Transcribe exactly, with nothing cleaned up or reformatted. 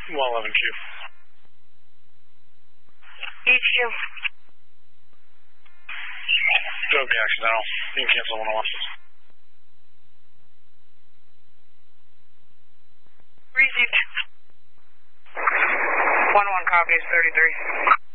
one eleven Q. H Q. Don't be accidental. You can cancel one oh one. Received. one oh one copies, thirty-three.